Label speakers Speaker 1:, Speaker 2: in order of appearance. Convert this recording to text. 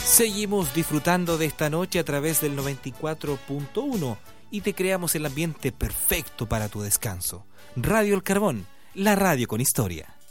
Speaker 1: Seguimos disfrutando de esta noche a través del 94.1 y te creamos el ambiente perfecto para tu descanso. Radio El Carbón, la radio con historia.